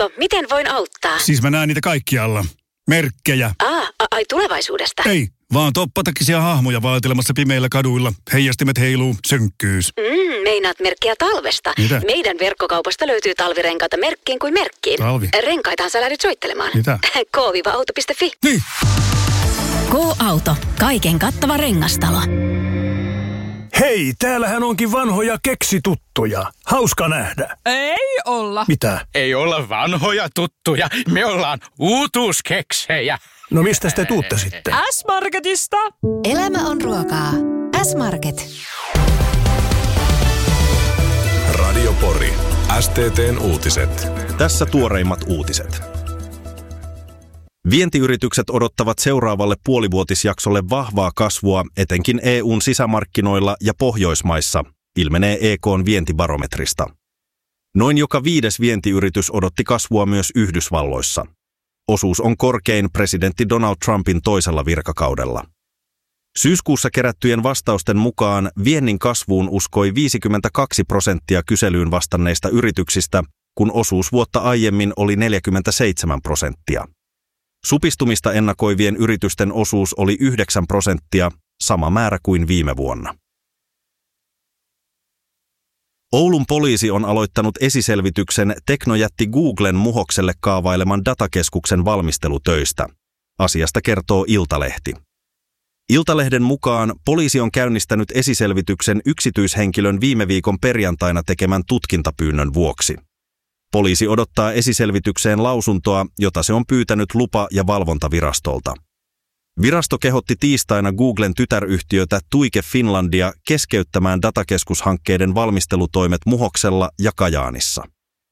K-auto, miten voin auttaa? Siis mä näen niitä kaikkialla. Merkkejä. Ai tulevaisuudesta? Ei, vaan toppatakisia hahmoja vaeltelemassa pimeillä kaduilla. Heijastimet heiluu, synkkyys. Meinaat merkkiä talvesta. Mitä? Meidän verkkokaupasta löytyy talvirenkaita merkkiin kuin merkkiin. Talvi? Renkaitahan sä lähdyt soittelemaan. Mitä? K-auto.fi. Niin. K-auto. Kaiken kattava rengastalo. Hei, täällähän onkin vanhoja keksituttuja. Hauska nähdä. Ei olla. Mitä? Ei olla vanhoja tuttuja. Me ollaan uutuuskeksejä. No mistä te tuutte sitten? S-Marketista. Elämä on ruokaa. S-Market. Radio Pori. STT:n uutiset. Tässä tuoreimmat uutiset. Vientiyritykset odottavat seuraavalle puolivuotisjaksolle vahvaa kasvua etenkin EU:n sisämarkkinoilla ja Pohjoismaissa, ilmenee EK:n vientibarometrista. Noin joka 5. vientiyritys odotti kasvua myös Yhdysvalloissa. Osuus on korkein presidentti Donald Trumpin toisella virkakaudella. Syyskuussa kerättyjen vastausten mukaan viennin kasvuun uskoi 52% kyselyyn vastanneista yrityksistä, kun osuus vuotta aiemmin oli 47%. Supistumista ennakoivien yritysten osuus oli 9%, sama määrä kuin viime vuonna. Oulun poliisi on aloittanut esiselvityksen teknojätti Googlen Muhokselle kaavaileman datakeskuksen valmistelutöistä. Asiasta kertoo Iltalehti. Iltalehden mukaan poliisi on käynnistänyt esiselvityksen yksityishenkilön viime viikon perjantaina tekemän tutkintapyynnön vuoksi. Poliisi odottaa esiselvitykseen lausuntoa, jota se on pyytänyt lupa- ja valvontavirastolta. Virasto kehotti tiistaina Googlen tytäryhtiötä Tuike Finlandia keskeyttämään datakeskushankkeiden valmistelutoimet Muhoksella ja Kajaanissa.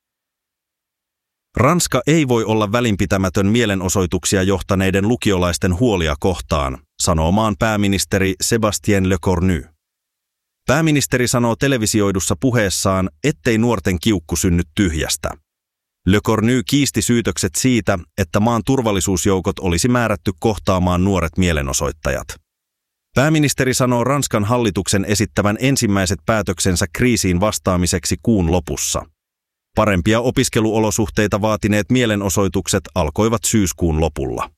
Ranska ei voi olla välinpitämätön mielenosoituksia johtaneiden lukiolaisten huolia kohtaan, sanoo maan pääministeri Sébastien Lecornu. Pääministeri sanoo televisioidussa puheessaan, ettei nuorten kiukku synny tyhjästä. Lecornu kiisti syytökset siitä, että maan turvallisuusjoukot olisi määrätty kohtaamaan nuoret mielenosoittajat. Pääministeri sanoo Ranskan hallituksen esittävän ensimmäiset päätöksensä kriisiin vastaamiseksi kuun lopussa. Parempia opiskeluolosuhteita vaatineet mielenosoitukset alkoivat syyskuun lopulla.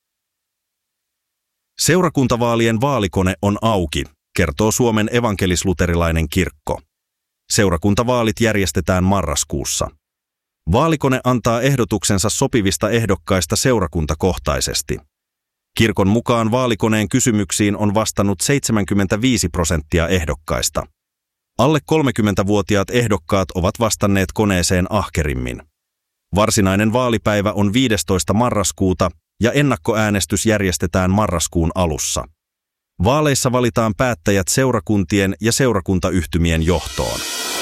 Seurakuntavaalien vaalikone on auki, kertoo Suomen evankelis-luterilainen kirkko. Seurakuntavaalit järjestetään marraskuussa. Vaalikone antaa ehdotuksensa sopivista ehdokkaista seurakuntakohtaisesti. Kirkon mukaan vaalikoneen kysymyksiin on vastannut 75% ehdokkaista. Alle 30-vuotiaat ehdokkaat ovat vastanneet koneeseen ahkerimmin. Varsinainen vaalipäivä on 15. marraskuuta ja ennakkoäänestys järjestetään marraskuun alussa. Vaaleissa valitaan päättäjät seurakuntien ja seurakuntayhtymien johtoon.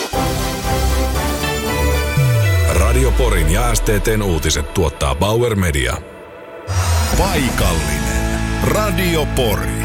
Radio Porin ja STT:n uutiset tuottaa Bauer Media. Paikallinen Radio Pori.